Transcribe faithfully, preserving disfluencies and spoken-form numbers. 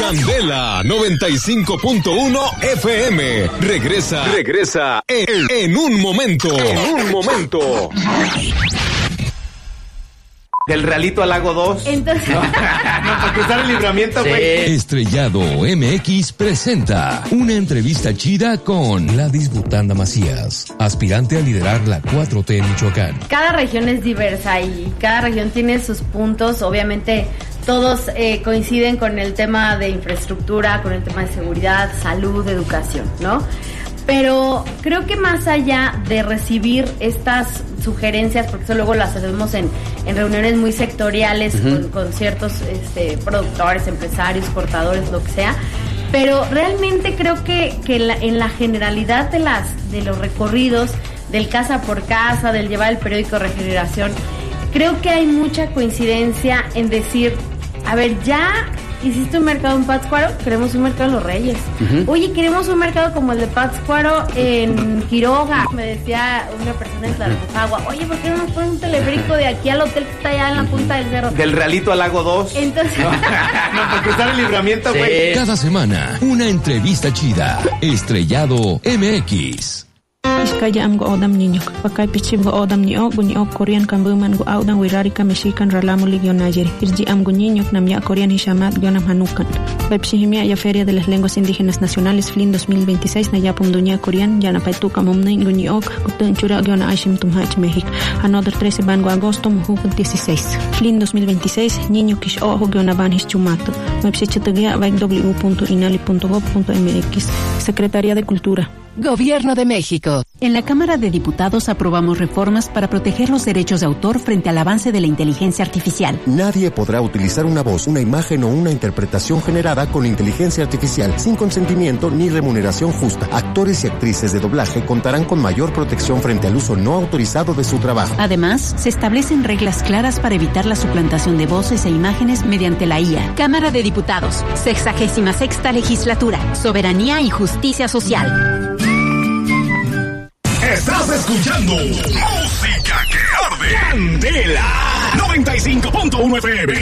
Candela noventa y cinco punto uno F M. Regresa, regresa en, en un momento. En un momento. Del Realito al Lago dos. Entonces. No, para cruzar el libramiento, güey. Sí. Estrellado M X presenta una entrevista chida con Gladys Butanda Macías, aspirante a liderar la cuatro T en Michoacán. Cada región es diversa y cada región tiene sus puntos. Obviamente todos eh, coinciden con el tema de infraestructura, con el tema de seguridad, salud, educación, ¿no? Pero creo que más allá de recibir estas sugerencias, porque eso luego las hacemos en, en reuniones muy sectoriales, uh-huh. con, con ciertos este, productores, empresarios, cortadores, lo que sea, pero realmente creo que, que la, en la generalidad de, las, de los recorridos, del casa por casa, del llevar el periódico Regeneración, creo que hay mucha coincidencia en decir, a ver, ya hiciste un mercado en Pátzcuaro, queremos un mercado en Los Reyes. Uh-huh. Oye, queremos un mercado como el de Pátzcuaro en Quiroga. Me decía una persona en Tlalpujagua, oye, ¿por qué no nos ponen un teleférico de aquí al hotel que está allá en la punta del cerro? Del Realito al Lago dos. Entonces... no, para cruzar el libramiento, güey. Sí. Cada semana, una entrevista chida. Estrellado M X. Iskaya am go odam niñok, pakay pichim go odam niok, gunyok Korean kambuman go audang wirari ka Mexican ralamu ligyo Nayeri. Irji am go niñok nam ya Korean hishamat gyonam hanukan. Pepsihimia ya Feria de las Lenguas Indígenas Nacionales F L I N dos mil veintiséis na yapum dunya Korean ya na paituka momnay gunyok, gutun chura gyona aishim tumhach México. Another trece bango agosto muhukut dieciséis. F L I N dos mil veintiséis niño kish ojo gyona van hischumato. Website w punto inali punto gov punto m x. Secretaría de Cultura. Gobierno de México. En la Cámara de Diputados aprobamos reformas para proteger los derechos de autor frente al avance de la inteligencia artificial. Nadie podrá utilizar una voz, una imagen o una interpretación generada con inteligencia artificial sin consentimiento ni remuneración justa. Actores y actrices de doblaje contarán con mayor protección frente al uso no autorizado de su trabajo. Además, se establecen reglas claras para evitar la suplantación de voces e imágenes mediante la I A. Cámara de Diputados, sexagésima sexta legislatura, soberanía y justicia social. Estás escuchando Música que Arde. Candela noventa y cinco punto uno F M.